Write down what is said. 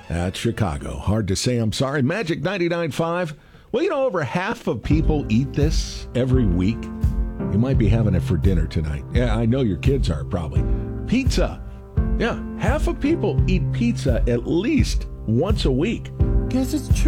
That's Chicago. Hard to say I'm sorry. Magic 99.5. Well, over half of people eat this every week. You might be having it for dinner tonight. Yeah, I know your kids are probably. Pizza. Yeah, half of people eat pizza at least once a week. Guess it's true.